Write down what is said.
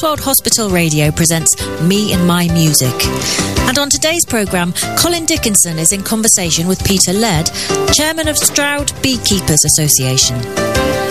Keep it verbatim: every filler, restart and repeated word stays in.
Cotswold Hospital Radio presents Me and My Music. And on today's programme, Colin Dickinson is in conversation with Peter Led, Chairman of Stroud Beekeepers Association.